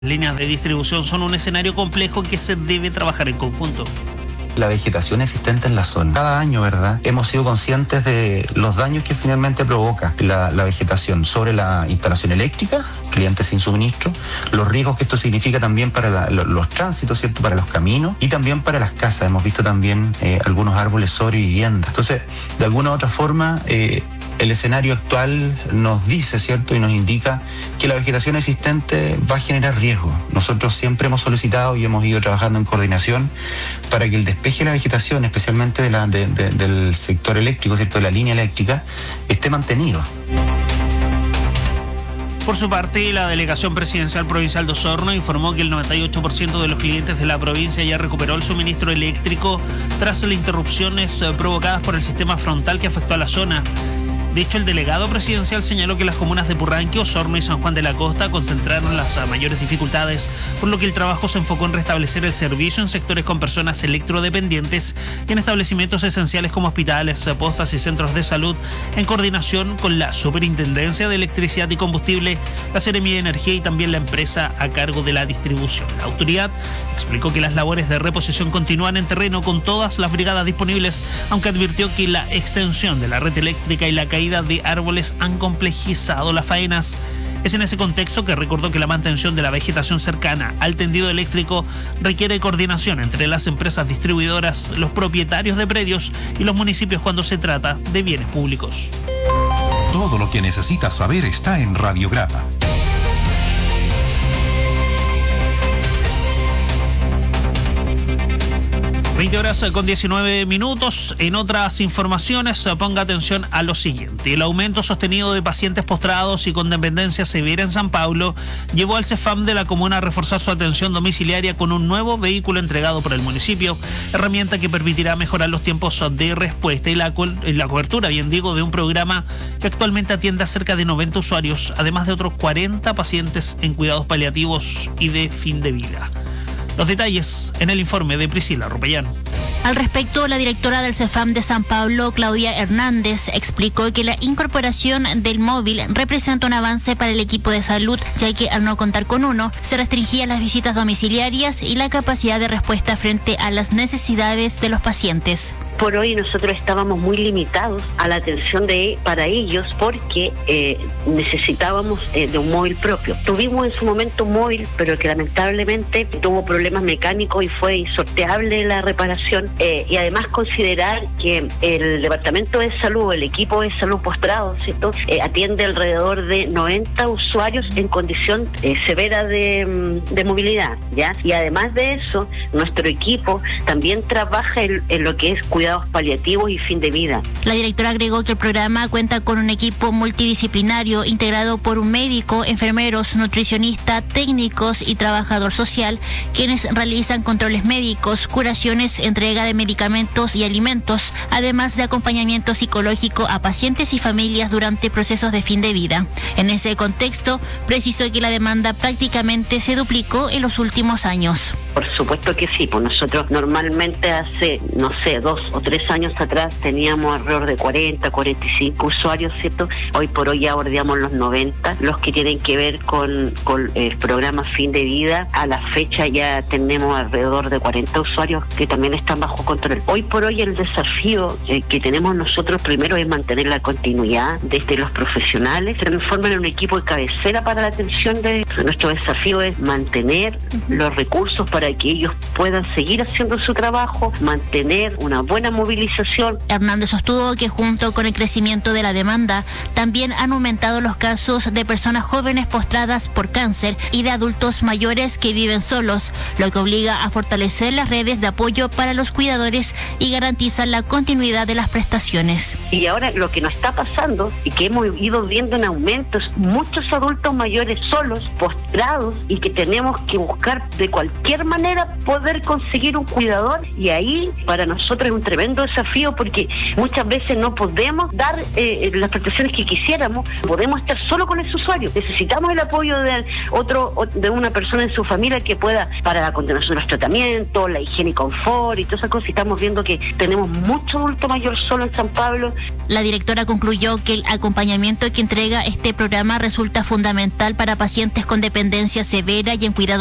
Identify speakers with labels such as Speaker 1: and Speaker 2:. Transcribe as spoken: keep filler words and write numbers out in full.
Speaker 1: Líneas de distribución son un escenario complejo que se debe trabajar en conjunto.
Speaker 2: La vegetación existente en la zona. Cada año, ¿verdad?, hemos sido conscientes de los daños que finalmente provoca la, la vegetación sobre la instalación eléctrica, clientes sin suministro, los riesgos que esto significa también para la, los tránsitos, ¿cierto?, para los caminos y también para las casas. Hemos visto también eh, algunos árboles sobre viviendas. Entonces, de alguna u otra forma, eh, el escenario actual nos dice, ¿cierto?, y nos indica que la vegetación existente va a generar riesgo. Nosotros siempre hemos solicitado y hemos ido trabajando en coordinación para que el despeje de la vegetación, especialmente de la, de, de, del sector eléctrico, ¿cierto?, de la línea eléctrica, esté mantenido.
Speaker 1: Por su parte, la Delegación Presidencial Provincial de Osorno informó que el noventa y ocho por ciento de los clientes de la provincia ya recuperó el suministro eléctrico tras las interrupciones provocadas por el sistema frontal que afectó a la zona. De hecho, el delegado presidencial señaló que las comunas de Purranque, Osorno y San Juan de la Costa concentraron las mayores dificultades, por lo que el trabajo se enfocó en restablecer el servicio en sectores con personas electrodependientes y en establecimientos esenciales como hospitales, postas y centros de salud, en coordinación con la Superintendencia de Electricidad y Combustible, la Seremía de Energía y también la empresa a cargo de la distribución. La autoridad explicó que las labores de reposición continúan en terreno con todas las brigadas disponibles, aunque advirtió que la extensión de la red eléctrica y la caída de árboles han complejizado las faenas. Es en ese contexto que recordó que la mantención de la vegetación cercana al tendido eléctrico requiere coordinación entre las empresas distribuidoras, los propietarios de predios y los municipios cuando se trata de bienes públicos.
Speaker 3: Todo lo que necesitas saber está en Radiograma.
Speaker 1: veinte horas con diecinueve minutos. En otras informaciones, ponga atención a lo siguiente. El aumento sostenido de pacientes postrados y con dependencia severa en San Pablo llevó al CEFAM de la comuna a reforzar su atención domiciliaria con un nuevo vehículo entregado por el municipio, herramienta que permitirá mejorar los tiempos de respuesta y la, la cobertura, bien digo, de un programa que actualmente atiende a cerca de noventa usuarios, además de otros cuarenta pacientes en cuidados paliativos y de fin de vida. Los detalles en el informe de Priscila Ropellano.
Speaker 4: Al respecto, la directora del CEFAM de San Pablo, Claudia Hernández, explicó que la incorporación del móvil representa un avance para el equipo de salud, ya que al no contar con uno, se restringían las visitas domiciliarias y la capacidad de respuesta frente a las necesidades de los pacientes.
Speaker 5: Por hoy nosotros estábamos muy limitados a la atención de para ellos porque eh, necesitábamos eh, de un móvil propio. Tuvimos en su momento un móvil, pero que lamentablemente tuvo problemas mecánicos y fue insorteable la reparación. Eh, y además considerar que el Departamento de Salud, el equipo de salud postrado, ¿cierto?, eh, atiende alrededor de noventa usuarios en condición eh, severa de, de movilidad, ¿ya? Y además de eso, nuestro equipo también trabaja en, en lo que es cuidados paliativos y fin de vida.
Speaker 4: La directora agregó que el programa cuenta con un equipo multidisciplinario integrado por un médico, enfermeros, nutricionista, técnicos y trabajador social, quienes realizan controles médicos, curaciones, entrega de medicamentos y alimentos, además de acompañamiento psicológico a pacientes y familias durante procesos de fin de vida. En ese contexto, precisó que la demanda prácticamente se duplicó en los últimos años.
Speaker 5: Por supuesto que sí, pues nosotros normalmente hace, no sé, dos o tres años atrás teníamos alrededor de cuarenta, cuarenta y cinco usuarios, ¿cierto? Hoy por hoy ya bordeamos los noventa, los que tienen que ver con, con el programa Fin de Vida. A la fecha ya tenemos alrededor de cuarenta usuarios que también están bajo control. Hoy por hoy el desafío eh, que tenemos nosotros primero es mantener la continuidad desde los profesionales, se transforman en un equipo de cabecera para la atención de... Nuestro desafío es mantener uh-huh. los recursos para que ellos puedan seguir haciendo su trabajo, mantener una buena movilización.
Speaker 4: Hernández sostuvo que junto con el crecimiento de la demanda, también han aumentado los casos de personas jóvenes postradas por cáncer y de adultos mayores que viven solos, lo que obliga a fortalecer las redes de apoyo para los cuidadores y garantiza la continuidad de las prestaciones.
Speaker 5: Y ahora lo que nos está pasando y que hemos ido viendo en aumentos, muchos adultos mayores solos, postrados y que tenemos que buscar de cualquier manera poder conseguir un cuidador, y ahí para nosotros es un tremendo desafío porque muchas veces no podemos dar eh, las prestaciones que quisiéramos, podemos estar solo con ese usuario, necesitamos el apoyo de otro, de una persona en su familia que pueda para la continuación de los tratamientos, la higiene y confort y todas esas cosas. Estamos viendo que tenemos mucho adulto mayor solo en San Pablo.
Speaker 4: La directora concluyó que el acompañamiento que entrega este programa resulta fundamental para pacientes con dependencia severa y en cuidado